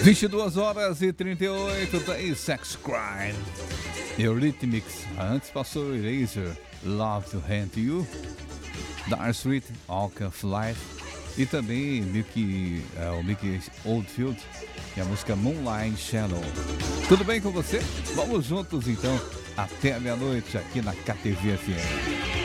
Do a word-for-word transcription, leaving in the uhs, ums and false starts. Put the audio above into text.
vinte e duas horas e trinta e oito, tem Sex Crime, Eurythmics, antes passou Eraser, Love to Hand to You, Dire Street, Alka of Life, e também Mickey, é, o Mickey Oldfield, e a música Moonlight Shadow. Tudo bem com você? Vamos juntos então até a meia-noite aqui na K T V F M.